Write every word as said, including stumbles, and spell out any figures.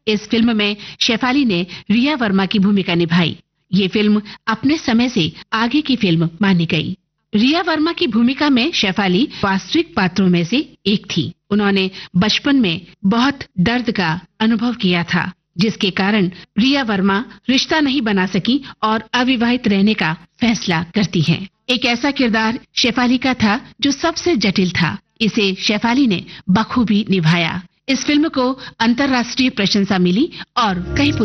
इस फिल्म में शेफाली ने रिया वर्मा की भूमिका निभाई। ये फिल्म अपने समय से आगे की फिल्म मानी गई। रिया वर्मा की भूमिका में शेफाली वास्तविक पात्रों में से एक थी। उन्होंने बचपन में बहुत दर्द का अनुभव किया था, जिसके कारण रिया वर्मा रिश्ता नहीं बना सकी और अविवाहित रहने का फैसला करती हैं। एक ऐसा किरदार शेफाली का था जो सबसे जटिल था। इसे शेफाली ने बखूबी निभाया। इस फिल्म को अंतर्राष्ट्रीय प्रशंसा मिली और कई